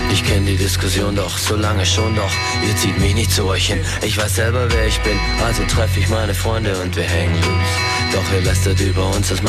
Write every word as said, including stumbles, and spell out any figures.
Ich kenn die Diskussion doch, so lange schon doch. Ihr zieht mich nicht zu euch hin. Ich weiß selber, wer ich bin, also treff ich meine Freunde und wir hängen los. Doch ihr lästert über uns, das macht